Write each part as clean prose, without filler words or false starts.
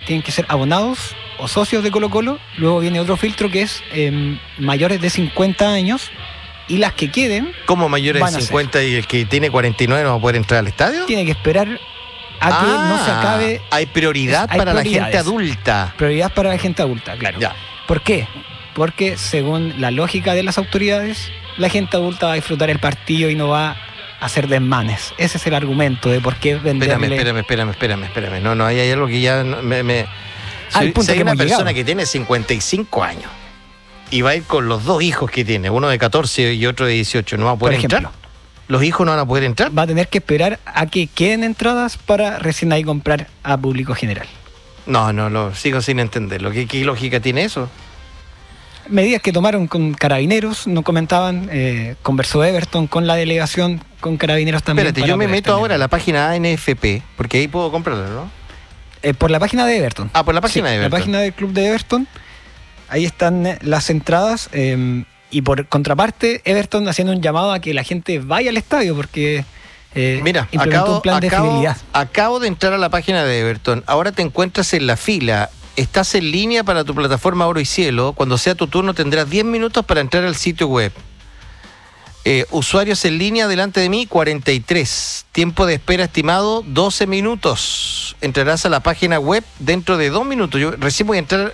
tienen que ser abonados o socios de Colo-Colo. Luego viene otro filtro que es mayores de 50 años. Y las que queden... ¿Cómo mayores de 50 y el que tiene 49 no va a poder entrar al estadio? Tiene que esperar a que no se acabe... Hay prioridad para la gente adulta. Prioridad para la gente adulta, claro. Ya. ¿Por qué? Porque según la lógica de las autoridades, la gente adulta va a disfrutar el partido y no va a hacer desmanes. Ese es el argumento de por qué venderle... Espérame. No, ahí hay algo que ya al punto si hay que una persona llegado. que tiene 55 años y va a ir con los dos hijos que tiene, uno de 14 y otro de 18, ¿no va a poder entrar? ¿Los hijos no van a poder entrar? Va a tener que esperar a que queden entradas para recién ahí comprar a público general. No, lo sigo sin entenderlo. ¿Qué lógica tiene eso? Medidas que tomaron con Carabineros, nos comentaban, conversó Everton con la delegación, con Carabineros también. Espérate, yo me meto ahora a la página ANFP, porque ahí puedo comprarlo, ¿no? Por la página de Everton. Por la página de Everton. La página del club de Everton. Ahí están las entradas y por contraparte Everton haciendo un llamado a que la gente vaya al estadio porque mira, implementó un plan de fidelidad. Acabo de entrar a la página de Everton. Ahora te encuentras en la fila. Estás en línea para tu plataforma Oro y Cielo. Cuando sea tu turno tendrás 10 minutos para entrar al sitio web. Usuarios en línea delante de mí, 43. Tiempo de espera estimado, 12 minutos. Entrarás a la página web dentro de 2 minutos. Yo recién voy a entrar...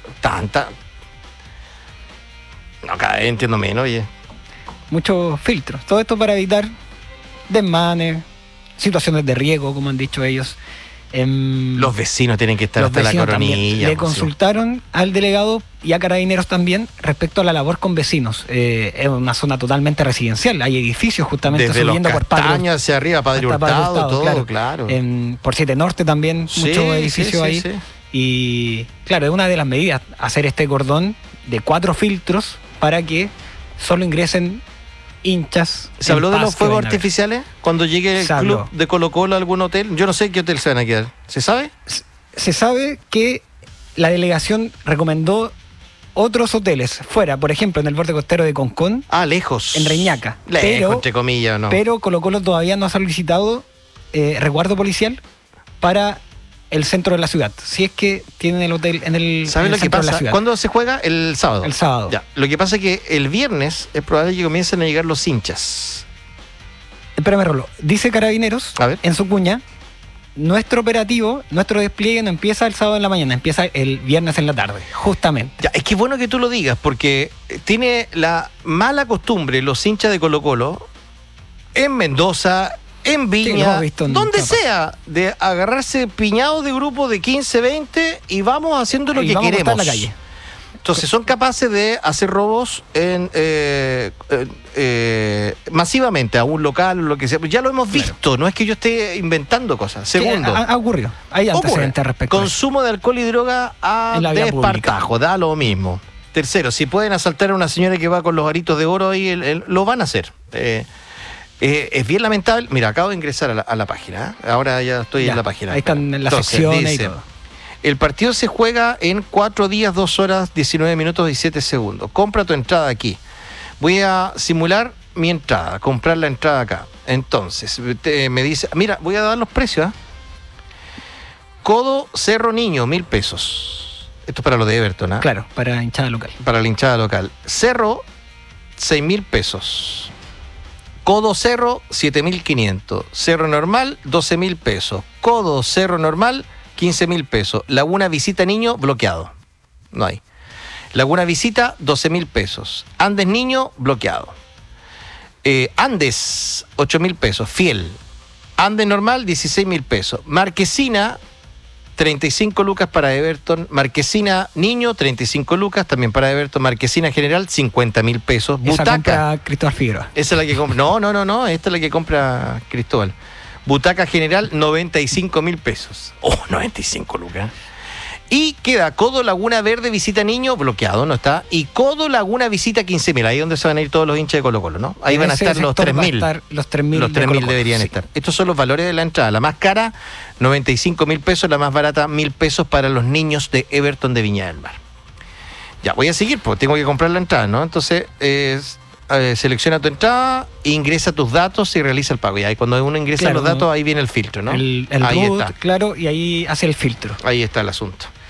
No, cada vez entiendo menos, oye. Muchos filtros. Todo esto para evitar desmanes, situaciones de riesgo, como han dicho ellos. Los vecinos tienen que estar hasta la coronilla. Le consultaron al delegado y a Carabineros también respecto a la labor con vecinos. Es una zona totalmente residencial. Hay edificios justamente desde subiendo los por Padre hacia arriba, Padre Hurtado, todo, claro. Por 7 Norte también, muchos edificios ahí. Sí. Y claro, es una de las medidas, hacer este cordón de 4 filtros para que solo ingresen hinchas. ¿Se habló de los fuegos artificiales cuando llegue el club de Colo-Colo a algún hotel? Yo no sé qué hotel se van a quedar. ¿Se sabe? Se sabe que la delegación recomendó otros hoteles fuera, por ejemplo, en el borde costero de Concón. Lejos. En Reñaca. Lejos, entre comillas, ¿no? Pero Colo-Colo todavía no ha solicitado resguardo policial para el centro de la ciudad, si es que tienen el hotel en el ¿Sabes lo que pasa? ¿Cuándo se juega? El sábado. El sábado. Ya. Lo que pasa es que el viernes es probable que comiencen a llegar los hinchas. Espérame, Rolo. Dice Carabineros en su cuña, nuestro operativo, nuestro despliegue no empieza el sábado en la mañana, empieza el viernes en la tarde, justamente. Ya, es que es bueno que tú lo digas, porque tiene la mala costumbre los hinchas de Colo-Colo en Mendoza, en Viña, donde sea, de agarrarse piñados de grupo de 15, 20 y vamos haciendo lo que queremos. A en la calle. Entonces son capaces de hacer robos masivamente a un local o lo que sea. Ya lo hemos visto, no es que yo esté inventando cosas. Segundo, ha ocurrido. Hay antecedentes respecto consumo de alcohol y droga a despartajo, da lo mismo. Tercero, si pueden asaltar a una señora que va con los aritos de oro ahí, lo van a hacer. Es bien lamentable. Mira, acabo de ingresar a la página. Ahora ya estoy en la página. Ahí están en las secciones dice, y todo. El partido se juega en 4 días, 2 horas, 19 minutos y 7 segundos. Compra tu entrada aquí. Voy a simular mi entrada, comprar la entrada acá. Entonces, me dice, mira, voy a dar los precios. Codo Cerro Niño, 1.000 pesos. Esto es para lo de Everton, Claro, para la hinchada local. Para la hinchada local. Cerro, 6.000 pesos. Codo Cerro, 7.500. Cerro Normal, 12.000 pesos. Codo Cerro Normal, 15.000 pesos. Laguna Visita Niño, bloqueado. No hay. Laguna Visita, 12.000 pesos. Andes Niño, bloqueado. Andes, 8.000 pesos. Fiel. Andes Normal, 16.000 pesos. Marquesina, 35 lucas para Everton. Marquesina Niño, 35 lucas también para Everton. Marquesina General, 50.000 pesos. Esa compra Cristóbal Figueroa. Esa es la que compra. No. Esta es la que compra Cristóbal. Butaca General, 95.000 pesos. 95 lucas. Y queda Codo Laguna Verde Visita Niño, bloqueado, no está. Y Codo Laguna Visita 15.000. Ahí es donde se van a ir todos los hinchas de Colo-Colo, ¿no? Ahí van a estar los 3.000. Los 3.000 los 3.000 deberían estar. Estos son los valores de la entrada. La más cara, 95.000 pesos. La más barata, 1.000 pesos para los niños de Everton de Viña del Mar. Ya, voy a seguir, pues tengo que comprar la entrada, ¿no? Entonces, selecciona tu entrada, ingresa tus datos y realiza el pago. Y ahí cuando uno ingresa los datos, ahí viene el filtro, ¿no? El ahí root, está. Claro, y ahí hace el filtro. Ahí está el asunto.